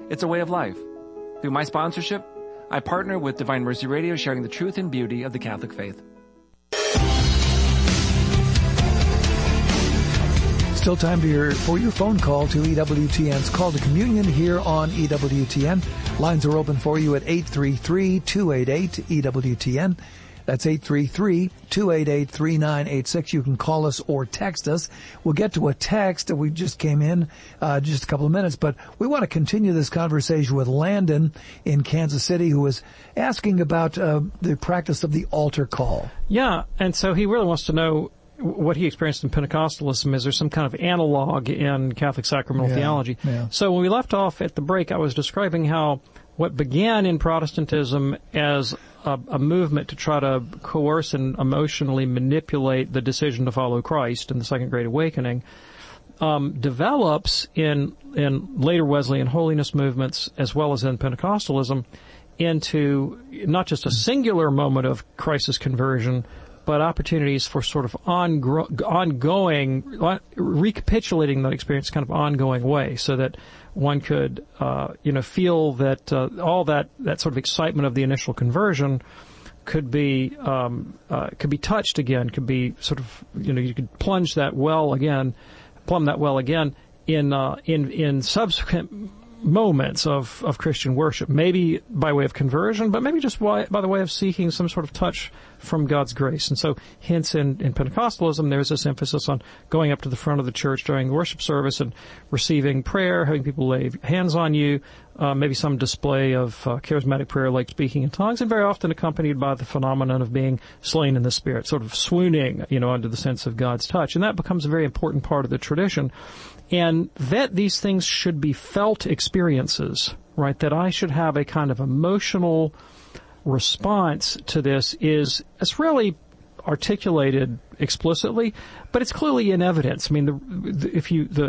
It's a way of life. Through my sponsorship, I partner with Divine Mercy Radio, sharing the truth and beauty of the Catholic faith. Still time for your phone call to EWTN's Call to Communion here on EWTN. Lines are open for you at 833-288-EWTN. That's 833-288-3986. You can call us or text us. We'll get to a text that we just came in just a couple of minutes, but we want to continue this conversation with Landon in Kansas City, who is asking about the practice of the altar call. Yeah, and so he really wants to know what he experienced in Pentecostalism. Is there some kind of analog in Catholic sacramental theology? Yeah. So when we left off at the break, I was describing how what began in Protestantism as a movement to try to coerce and emotionally manipulate the decision to follow Christ in the Second Great Awakening develops in later Wesleyan holiness movements as well as in Pentecostalism into not just a singular moment of crisis conversion, but opportunities for sort of ongoing, recapitulating that experience kind of ongoing way, so that one could, feel that all that sort of excitement of the initial conversion could be touched again, could be sort of, you could plumb that well again in subsequent moments of Christian worship, maybe by way of conversion, but maybe just by the way of seeking some sort of touch from God's grace. And so hence in Pentecostalism, there's this emphasis on going up to the front of the church during the worship service and receiving prayer, having people lay hands on you, maybe some display of charismatic prayer like speaking in tongues, and very often accompanied by the phenomenon of being slain in the Spirit, sort of swooning, under the sense of God's touch. And that becomes a very important part of the tradition. And that these things should be felt experiences, right? That I should have a kind of emotional response to this it's really articulated explicitly, but it's clearly in evidence. I mean, the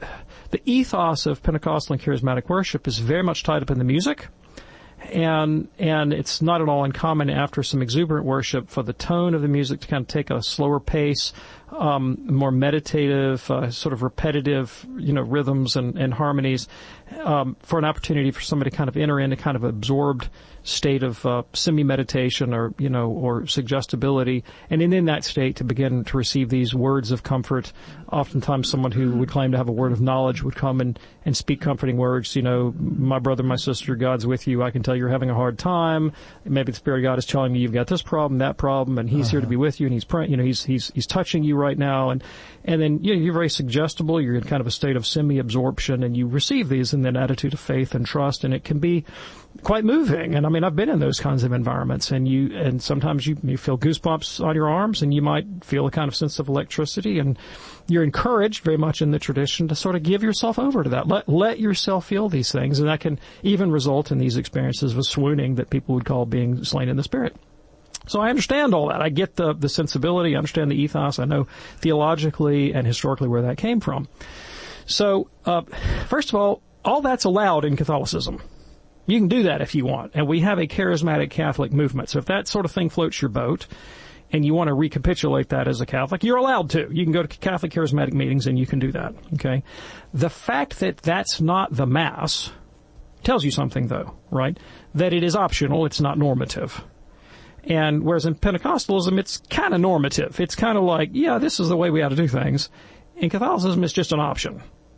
ethos of Pentecostal and charismatic worship is very much tied up in the music. And it's not at all uncommon after some exuberant worship for the tone of the music to kind of take a slower pace, more meditative, sort of repetitive, rhythms and harmonies, for an opportunity for somebody to kind of enter into kind of absorbed state of semi-meditation or suggestibility, and in that state to begin to receive these words of comfort. Oftentimes someone who would claim to have a word of knowledge would come and speak comforting words, my brother, my sister, God's with you. I can tell you're having a hard time. Maybe the Spirit of God is telling you you've got this problem, that problem, and He's here to be with you, and He's praying, He's touching you right now, and then you're very suggestible. You're in kind of a state of semi-absorption, and you receive these in that attitude of faith and trust, and it can be quite moving. And I mean, I've been in those kinds of environments, and sometimes you feel goosebumps on your arms, and you might feel a kind of sense of electricity, and you're encouraged very much in the tradition to sort of give yourself over to that. Let yourself feel these things, and that can even result in these experiences of swooning that people would call being slain in the Spirit. So I understand all that. I get the sensibility. I understand the ethos. I know theologically and historically where that came from. So, first of all that's allowed in Catholicism. You can do that if you want. And we have a charismatic Catholic movement. So if that sort of thing floats your boat and you want to recapitulate that as a Catholic, you're allowed to. You can go to Catholic charismatic meetings and you can do that. Okay? The fact that that's not the Mass tells you something, though, right? That it is optional. It's not normative. And whereas in Pentecostalism, it's kind of normative. It's kind of like, yeah, this is the way we ought to do things. In Catholicism, it's just an option.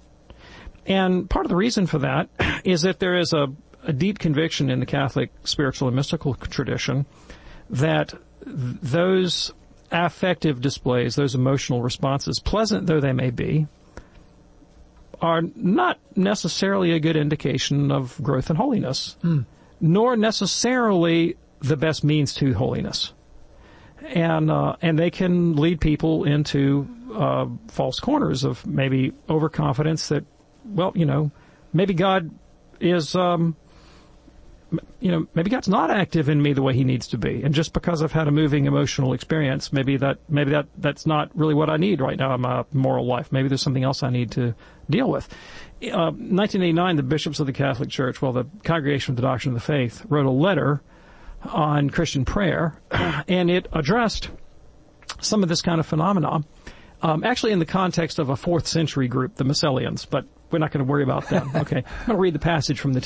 And part of the reason for that is that there is a deep conviction in the Catholic spiritual and mystical tradition that those affective displays, those emotional responses, pleasant though they may be, are not necessarily a good indication of growth in holiness, nor necessarily the best means to holiness. And they can lead people into false corners of maybe overconfidence that, well, maybe God is, maybe God's not active in me the way He needs to be. And just because I've had a moving emotional experience, maybe that's not really what I need right now in my moral life. Maybe there's something else I need to deal with. 1989, the bishops of the Catholic Church, the Congregation of the Doctrine of the Faith, wrote a letter on Christian prayer, and it addressed some of this kind of phenomena, actually in the context of a 4th century group, the Massilians, but we're not going to worry about them. Okay. I'm going to read the passage from the